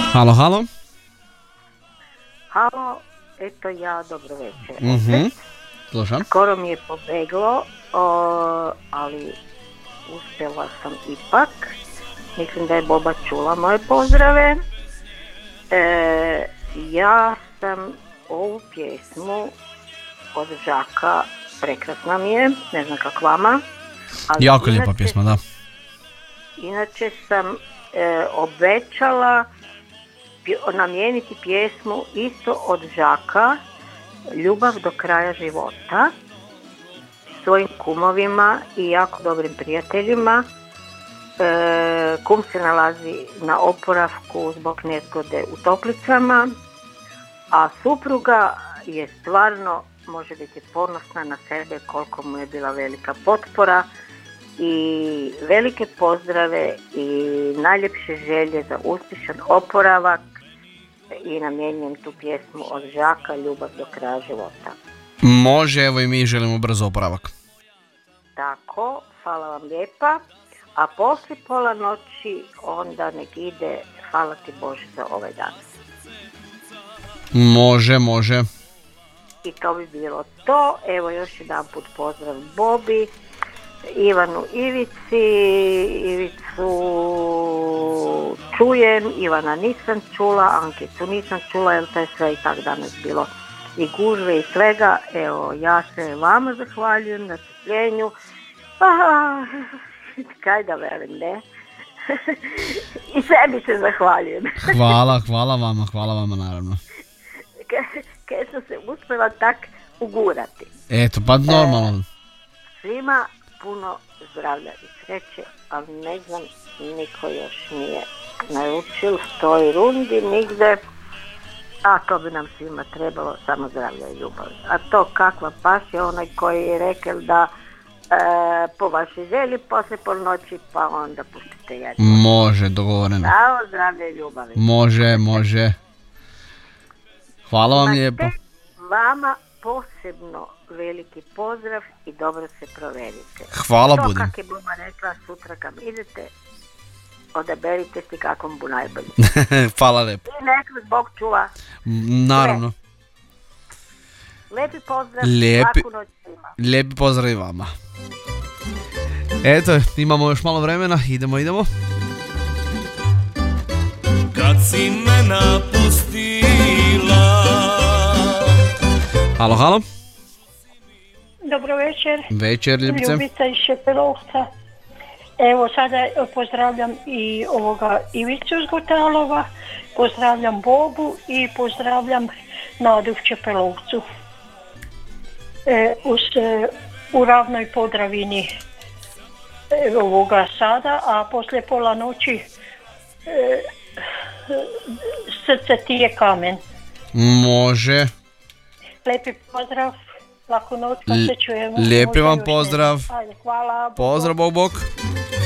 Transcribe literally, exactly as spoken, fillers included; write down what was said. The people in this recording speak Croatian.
Halo, halo. Halo, eto ja, dobro večer. Mhm. Slušam. Skoro mi je pobeglo, o, ali uspjela sam ipak. Mislim da je Boba čula moje pozdrave. E, ja sam ovu pjesmu od Žaka, prekrasna mi je, ne znam kako vama. Ali Jako lijepa inače, pjesma, da. Inače sam e, obećala namijeniti pjesmu isto od Žaka, Ljubav do kraja života, svojim kumovima i jako dobrim prijateljima. E, kum se nalazi na oporavku zbog nezgode u Toplicama, a supruga je stvarno, može biti ponosna na sebe koliko mu je bila velika potpora i velike pozdrave i najljepše želje za uspješan oporavak i namjenjujem tu pjesmu od Žaka, Ljubav do kraja života. Može, evo i mi želimo brzo oporavak. Tako, hvala vam lijepa. A poslije pola noći onda nek ide Hvala ti Bože za ovaj dan. Može, može. I to bi bilo to. Evo još jedan put pozdrav Bobi, Ivanu Ivici, Ivicu čujem, Ivana nisam čula, Ankicu nisam čula, jer to je sve i tak danas bilo i gužve i svega. Evo, ja se vama zahvaljujem na strpljenju. Ah, kaj da velim, ne? I sebi se zahvaljujem. Hvala, hvala vama, hvala vama naravno. Kaj sam se uspjela tak ugurati. Eto, pa normalno. E, svima puno zdravlja i sreće, ali ne znam, niko još nije naručil u toj rundi nigde, a to bi nam svima trebalo, samo zdravlja i ljubav. A to kakva pas je onaj koji je rekel da e, po vašoj želji poslije polnoći, pa onda pustite jedno. Može, dogovoreno. Zdravo, zdravlja i ljubavi. Može, može. Hvala vam lijepo. Vama posebno veliki pozdrav i dobro se provedite. Hvala to, budem. To kak je Boba rekla, sutra kam idete, odaberite si kakvom bu najbolji. Hvala lijepo. I nek vas Bog čuva. Naravno. Lijepi pozdrav, Lijepi, laku noć svima. lijepi pozdrav i vama. Eto, imamo još malo vremena, idemo, idemo. Kad si me napustila. Halo, halo. Dobro večer. Večer, ljubice. Ljubica iz Šepelovca. Evo sada pozdravljam i ovoga Ivicu iz Gotalova, pozdravljam Bobu i pozdravljam Nadu u Šepelovcu. E, uz, e, u ravnoj Podravini e, ovoga sada, a poslije pola noći e, srce ti je kamen. Može. Lijepi pozdrav, laku noć, kad se čujemo. Lijepi vam još pozdrav. ne. Ajde, hvala. Pozdrav, bok, bok.